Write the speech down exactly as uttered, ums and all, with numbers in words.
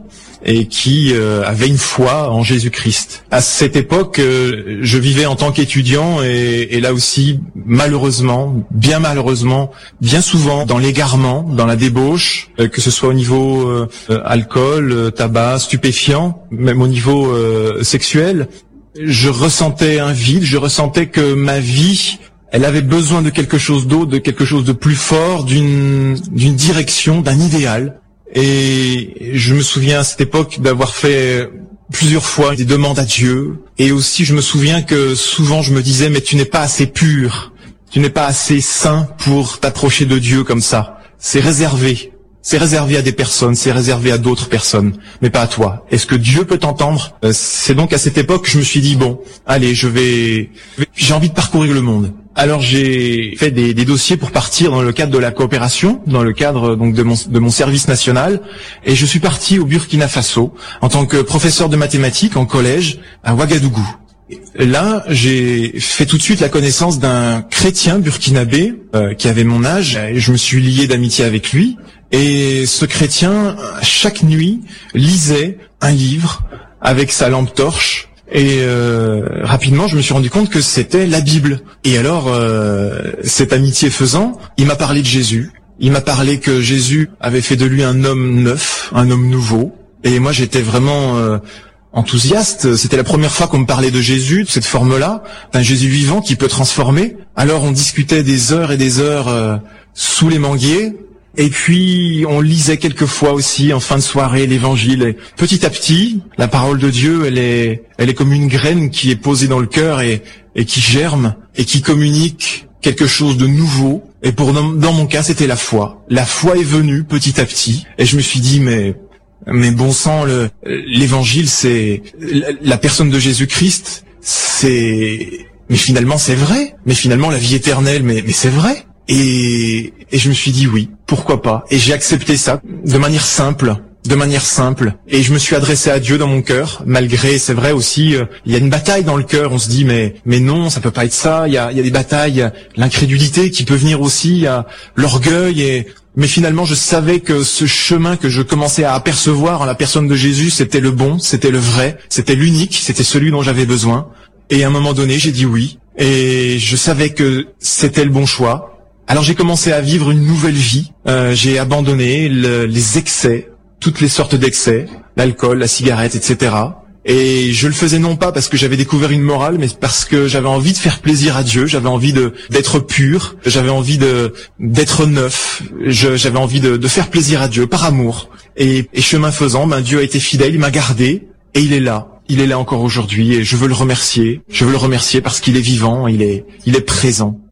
et qui euh, avait une foi en Jésus-Christ. À cette époque, euh, je vivais en tant qu'étudiant et, et là aussi, malheureusement, bien malheureusement, bien souvent dans l'égarement, dans la débauche, euh, que ce soit au niveau euh, euh, alcool, euh, tabac, stupéfiant, même au niveau euh, sexuel, je ressentais un vide, je ressentais que ma vie, elle avait besoin de quelque chose d'autre, de quelque chose de plus fort, d'une d'une direction, d'un idéal. Et je me souviens à cette époque d'avoir fait plusieurs fois des demandes à Dieu. Et aussi, je me souviens que souvent je me disais, mais tu n'es pas assez pur, tu n'es pas assez saint pour t'approcher de Dieu comme ça. C'est réservé. C'est réservé à des personnes, c'est réservé à d'autres personnes, mais pas à toi. Est-ce que Dieu peut t'entendre ? euh, C'est donc à cette époque que je me suis dit, bon, allez, je vais... j'ai envie de parcourir le monde. Alors j'ai fait des, des dossiers pour partir dans le cadre de la coopération, dans le cadre donc de mon, de mon service national, et je suis parti au Burkina Faso en tant que professeur de mathématiques en collège à Ouagadougou. Là, j'ai fait tout de suite la connaissance d'un chrétien burkinabé euh, qui avait mon âge, et je me suis lié d'amitié avec lui. Et ce chrétien, chaque nuit, lisait un livre avec sa lampe torche. Et euh, rapidement, je me suis rendu compte que c'était la Bible. Et alors, euh, cette amitié faisant, il m'a parlé de Jésus. Il m'a parlé que Jésus avait fait de lui un homme neuf, un homme nouveau. Et moi, j'étais vraiment euh, enthousiaste. C'était la première fois qu'on me parlait de Jésus, de cette forme-là, d'un Jésus vivant qui peut transformer. Alors, on discutait des heures et des heures euh, sous les manguiers. Et puis, on lisait quelquefois aussi, en fin de soirée, l'évangile. Et petit à petit, la parole de Dieu, elle est, elle est comme une graine qui est posée dans le cœur et, et qui germe et qui communique quelque chose de nouveau. Et pour, dans mon cas, c'était la foi. La foi est venue petit à petit. Et je me suis dit, mais, mais bon sang, le, l'évangile, c'est, la personne de Jésus-Christ, c'est, mais finalement, c'est vrai. Mais finalement, la vie éternelle, mais, mais c'est vrai. Et, et je me suis dit oui, pourquoi pas. Et j'ai accepté ça de manière simple, de manière simple. Et je me suis adressé à Dieu dans mon cœur, malgré, c'est vrai aussi, euh, il y a une bataille dans le cœur. On se dit mais mais non, ça peut pas être ça. Il y a, il y a des batailles, l'incrédulité qui peut venir aussi, il y a l'orgueil. Et mais finalement, je savais que ce chemin que je commençais à apercevoir en la personne de Jésus, c'était le bon, c'était le vrai, c'était l'unique, c'était celui dont j'avais besoin. Et à un moment donné, j'ai dit oui. Et je savais que c'était le bon choix. Alors j'ai commencé à vivre une nouvelle vie. Euh, j'ai abandonné le, les excès, toutes les sortes d'excès, l'alcool, la cigarette, et cetera. Et je le faisais non pas parce que j'avais découvert une morale, mais parce que j'avais envie de faire plaisir à Dieu. J'avais envie de d'être pur. J'avais envie de d'être neuf. Je, j'avais envie de, de faire plaisir à Dieu par amour. Et, et chemin faisant, ben Dieu a été fidèle. Il m'a gardé et il est là. Il est là encore aujourd'hui et je veux le remercier. Je veux le remercier parce qu'il est vivant. Il est il est présent.